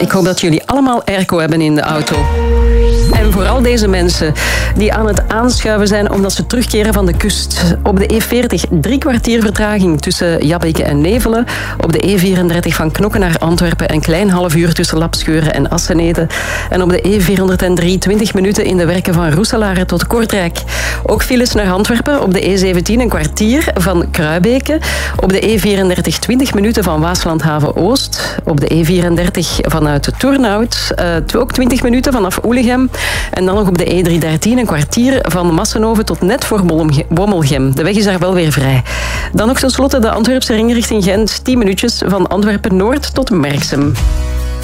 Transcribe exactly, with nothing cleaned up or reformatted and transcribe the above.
Ik hoop dat jullie allemaal airco hebben in de auto. En vooral deze mensen die aan het aanschuiven zijn omdat ze terugkeren van de kust. Op de E veertig drie kwartier vertraging tussen Jabbeke en Nevelen. Op de E vierendertig van Knokke naar Antwerpen een klein half uur tussen Lapscheuren en Assenede. En op de E vierhonderddrie twintig minuten in de werken van Roeselare tot Kortrijk. Ook files naar Antwerpen op de E zeventien een kwartier van Kruibeke. Op de E vierendertig twintig minuten van Waaslandhaven Oost. Op de E vierendertig vanuit Turnhout. Uh, ook twintig minuten vanaf Oelegem. En dan nog op de E driehonderddertien een kwartier van Massenhoven tot net voor Wommelgem. De weg is daar wel weer vrij. Dan nog tenslotte de Antwerpse ring richting Gent. tien minuutjes van Antwerpen Noord tot Merksem.